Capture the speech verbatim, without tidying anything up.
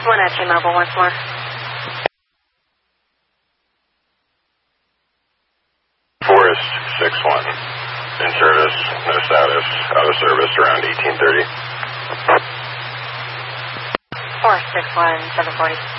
one at T-Mobile once more. Forest six one. In service, no status, out of service around eighteen thirty. Forest six one, seven forty.